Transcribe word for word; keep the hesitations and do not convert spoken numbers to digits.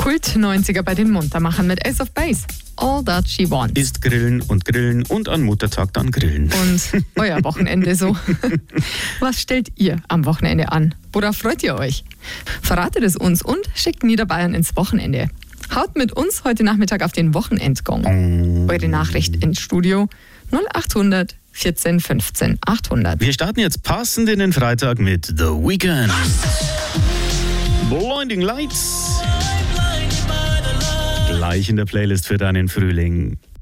Kult neunziger bei den Muntermachern mit Ace of Base. All That She Wants. Ist grillen und grillen und an Muttertag dann grillen. Und euer Wochenende so. Was stellt ihr am Wochenende an? Worauf freut ihr euch? Verratet es uns und schickt Niederbayern ins Wochenende. Haut mit uns heute Nachmittag auf den Wochenendgong. Oh. Eure Nachricht ins Studio null achthundert vierzehn fünfzehn achthundert. Wir starten jetzt passend in den Freitag mit The Weeknd. Blinding Lights. Gleich in der Playlist für deinen Frühling.